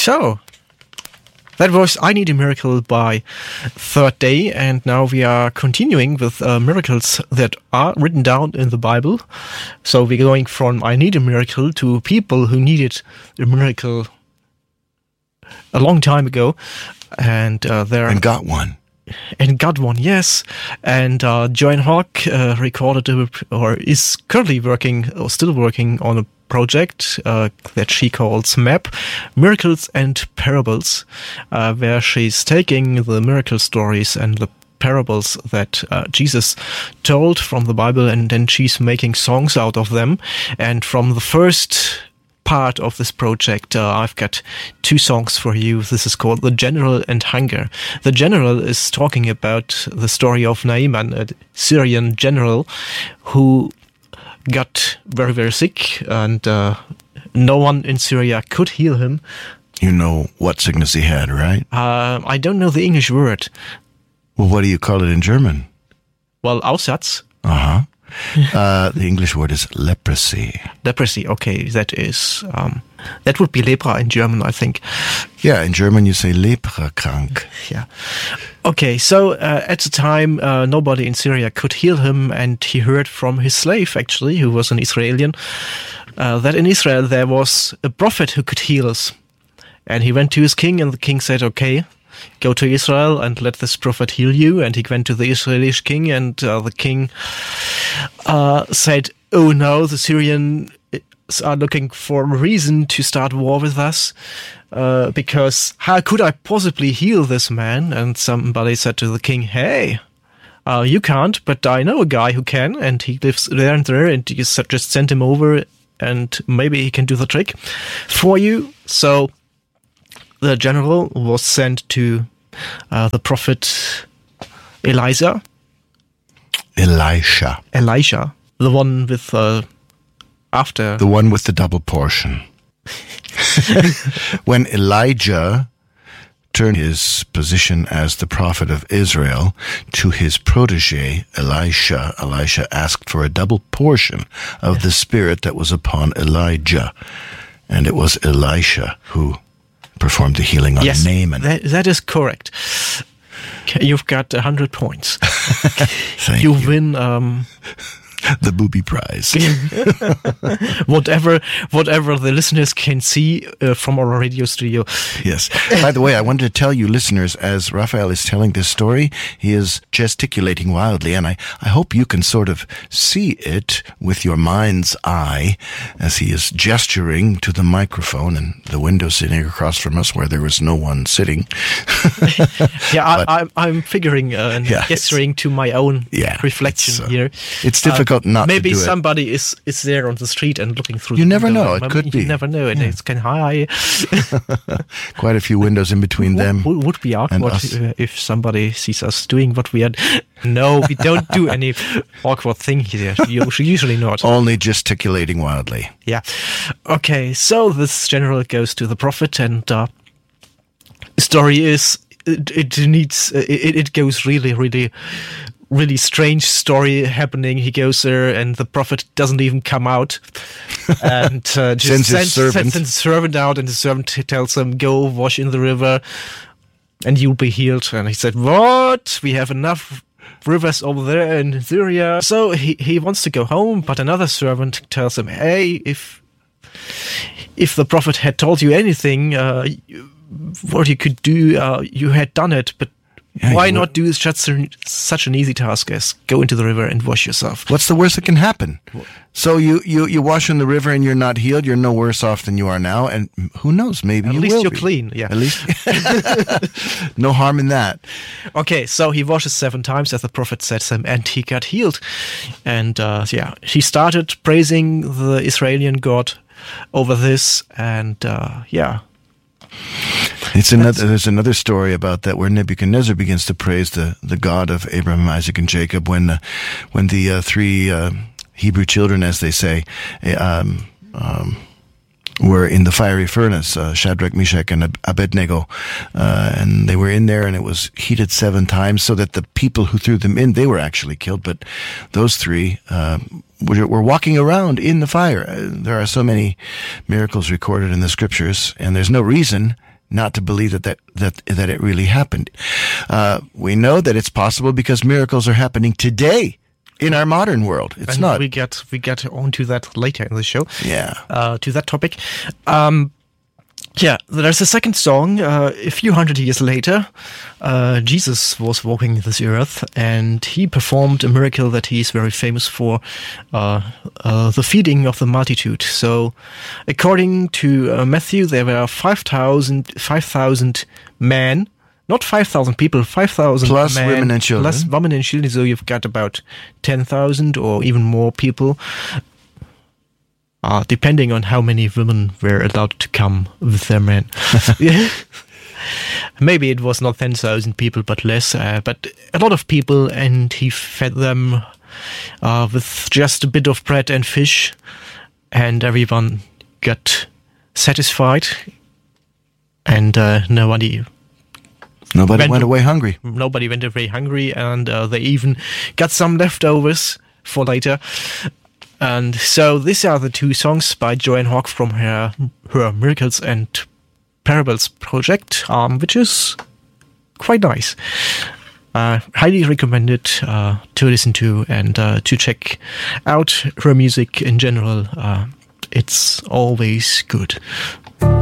So, that was I Need a Miracle by Third Day, and now we are continuing with miracles that are written down in the Bible. So we're going from I Need a Miracle to people who needed a miracle a long time ago, and got one. And got one, yes. And Joanne Hawk recorded or is currently working or still working on a project that she calls MAP, Miracles and Parables, where she's taking the miracle stories and the parables that Jesus told from the Bible, and then she's making songs out of them. And from the first part of this project, I've got two songs for you. This is called The General and Hunger. The General is talking about the story of Naaman, a Syrian general who got very, very sick, and no one in Syria could heal him. You know what sickness he had, right? I don't know the English word. Well, what do you call it in German? Well, Aussatz. Uh-huh. The English word is leprosy. Leprosy, okay, that is, that would be lepra in German, I think. Yeah, in German you say leprakrank. Yeah. Okay, so at the time, nobody in Syria could heal him, and he heard from his slave, actually, who was an Israeli, that in Israel there was a prophet who could heal us. And he went to his king, and the king said, okay, go to Israel and let this prophet heal you. And he went to the Israeli king, and the king said, oh no, the Syrians are looking for a reason to start war with us, because how could I possibly heal this man? And somebody said to the king, hey, you can't, but I know a guy who can, and he lives there, and you just send him over, and maybe he can do the trick for you. So the general was sent to the prophet Elisha, the one with after the one with the double portion. When Elijah turned his position as the prophet of Israel to his protege Elisha, Elisha asked for a double portion of the spirit that was upon Elijah, and it was Elisha who performed the healing on Naaman. That is correct. You've got 100 points. Thank you win the booby prize. whatever the listeners can see from our radio studio. Yes. By the way, I wanted to tell you, listeners, as Raphael is telling this story, he is gesticulating wildly, and I hope you can sort of see it with your mind's eye as he is gesturing to the microphone and the window sitting across from us where there is no one sitting. Yeah, I'm figuring and gesturing to my own reflection here. It's difficult not maybe to do somebody is there on the street and looking through. You the never window. know. It could be. You never know. And it's kind of high. Quite a few windows in between them. Would be awkward if somebody sees us doing what we are. No, we don't do any awkward thing here. Usually not. Only gesticulating wildly. Yeah. Okay. So this general goes to the prophet, and story is it goes really strange story happening. He goes there, and the prophet doesn't even come out, and just sends the servant out, and the servant tells him, go wash in the river and you'll be healed. And he said, what? We have enough rivers over there in Syria. So he wants to go home, but another servant tells him, hey, if the prophet had told you anything, what you could do, you had done it, but why not do such an easy task as go into the river and wash yourself? What's the worst that can happen? So you wash in the river and you're not healed. You're no worse off than you are now. And who knows, maybe you will be. At least you're clean. Yeah. At least no harm in that. Okay, so he washes 7 times, as the prophet said him, and he got healed. And he started praising the Israeli God over this, and There's another story about that where Nebuchadnezzar begins to praise the God of Abraham, Isaac, and Jacob when the 3 Hebrew children, as they say, were in the fiery furnace, Shadrach, Meshach, and Abednego, and they were in there, and it was heated 7 times, so that the people who threw them in, they were actually killed, but those 3 were walking around in the fire. There are so many miracles recorded in the scriptures, and there's no reason not to believe that it really happened. We know that it's possible because miracles are happening today in our modern world. It's not. We get onto that later in the show. Yeah. To that topic. There's a second song. A few hundred years later, Jesus was walking this earth, and he performed a miracle that he is very famous for, the feeding of the multitude. So, according to Matthew, there were 5,000 men, not 5,000 people, 5,000 plus men, women and children. Plus women and children, so you've got about 10,000 or even more people. Depending on how many women were allowed to come with their men. Maybe it was not 10,000 people, but less. But a lot of people, and he fed them with just a bit of bread and fish, and everyone got satisfied, and nobody went away hungry. Nobody went away hungry, and they even got some leftovers for later. And so these are the two songs by Joanne Hawke from her Miracles and Parables project, which is quite nice. Highly recommended to listen to and to check out her music in general. It's always good.